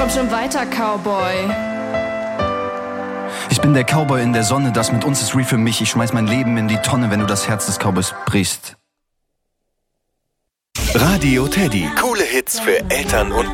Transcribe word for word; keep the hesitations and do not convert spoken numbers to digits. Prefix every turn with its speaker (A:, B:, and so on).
A: Komm schon weiter, Cowboy.
B: Ich bin der Cowboy in der Sonne, das mit uns ist real für mich. Ich schmeiß mein Leben in die Tonne, wenn du das Herz des Cowboys brichst.
C: Radio Teddy. Coole Hits für Eltern und